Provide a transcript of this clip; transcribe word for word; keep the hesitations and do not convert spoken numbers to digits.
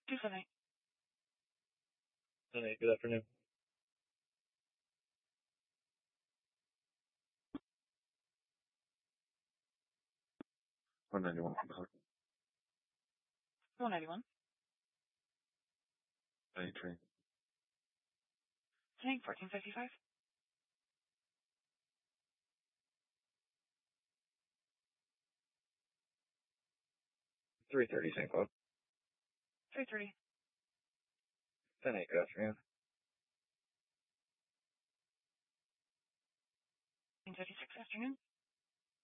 two seven eight. ten eight, good afternoon. one ninety-one. one ninety-one. ten eight train. ten eight, fourteen fifty-five. three thirty, Saint Cloud. three thirty. ten eight, good afternoon. fifty-six, afternoon.